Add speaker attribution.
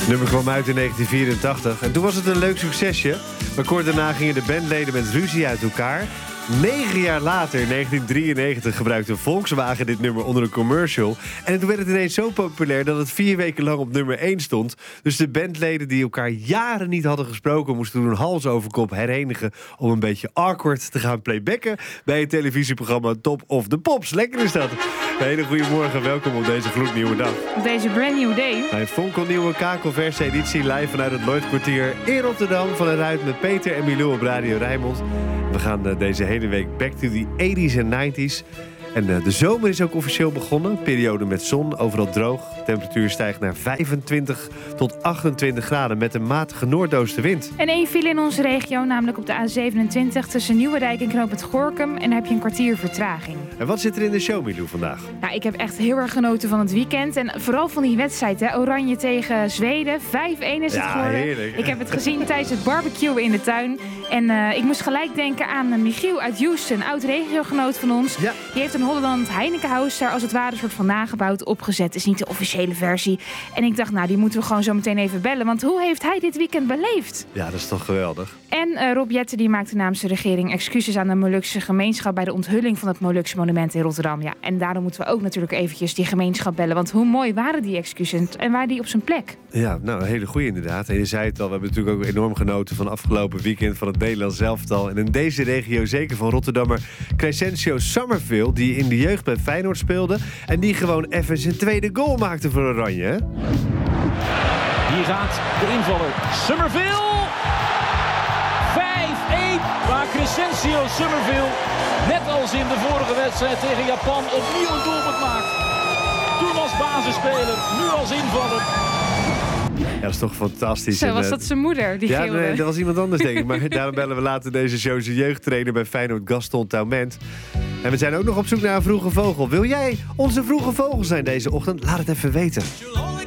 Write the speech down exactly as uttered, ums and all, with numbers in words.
Speaker 1: nummer kwam uit in negentien vierentachtig en toen was het een leuk succesje. Maar kort daarna gingen de bandleden met ruzie uit elkaar. Negen jaar later, in negentien drieënnegentig, gebruikte Volkswagen dit nummer onder een commercial. En toen werd het ineens zo populair dat het vier weken lang op nummer één stond. Dus de bandleden die elkaar jaren niet hadden gesproken moesten toen hals over kop herenigen om een beetje awkward te gaan playbacken bij het televisieprogramma Top of the Pops. Lekker is dat. Een hele goede morgen, welkom op deze gloednieuwe dag.
Speaker 2: Op deze brand new day.
Speaker 1: Bij een fonkelnieuwe kakelverse editie live vanuit het Lloydkwartier in Rotterdam van eruit met Peter en Milou op Radio Rijnmond. We gaan uh, deze hele week back to the eighties en nineties. En uh, de zomer is ook officieel begonnen. Periode met zon, overal droog. De temperatuur stijgt naar vijfentwintig tot achtentwintig graden met een matige noordoostenwind.
Speaker 2: En één file in onze regio, namelijk op de A zevenentwintig tussen Nieuwedijk en Knoop het Gorinchem. En dan heb je een kwartier vertraging.
Speaker 1: En wat zit er in de show, Milou, vandaag?
Speaker 2: Nou, ik heb echt heel erg genoten van het weekend. En vooral van die wedstrijd, hè? Oranje tegen Zweden. vijf-één is het
Speaker 1: Ja,
Speaker 2: geworden.
Speaker 1: heerlijk.
Speaker 2: Ik heb het gezien tijdens het barbecue in de tuin. En uh, ik moest gelijk denken aan uh, Michiel uit Houston, oud regiogenoot van ons.
Speaker 1: Ja.
Speaker 2: Die heeft een Holland Heineken House daar als het ware een soort van nagebouwd opgezet. Is niet de officiële versie. En ik dacht, nou, die moeten we gewoon zo meteen even bellen. Want hoe heeft hij dit weekend beleefd?
Speaker 1: Ja, dat is toch geweldig.
Speaker 2: En uh, Rob Jetten die maakte namens de regering excuses aan de Molukse gemeenschap bij de onthulling van het Molukse monument in Rotterdam. Ja, en daarom moeten we ook natuurlijk eventjes die gemeenschap bellen. Want hoe mooi waren die excuses en waren die op zijn plek?
Speaker 1: Ja, nou, een hele goeie inderdaad. En je zei het al, we hebben natuurlijk ook enorm genoten van afgelopen weekend van het Nederlands elftal. En in deze regio zeker van Rotterdammer Crescencio Summerville, die in de jeugd bij Feyenoord speelde. En die gewoon even zijn tweede goal maakte voor Oranje, hè?
Speaker 3: Hier gaat de invaller Summerville. vijf-één, waar Crescencio Summerville, net als in de vorige wedstrijd tegen Japan, opnieuw een doelpunt maakt. Toen als basisspeler, nu als invaller.
Speaker 1: Ja, dat is toch fantastisch.
Speaker 2: Zo, was
Speaker 1: en,
Speaker 2: dat zijn moeder, die
Speaker 1: Ja,
Speaker 2: gilde.
Speaker 1: nee, dat was iemand anders, denk ik. Maar daarom bellen we later deze show zijn jeugdtrainer bij Feyenoord, Gaston Taument. En we zijn ook nog op zoek naar een vroege vogel. Wil jij onze vroege vogel zijn deze ochtend? Laat het even weten.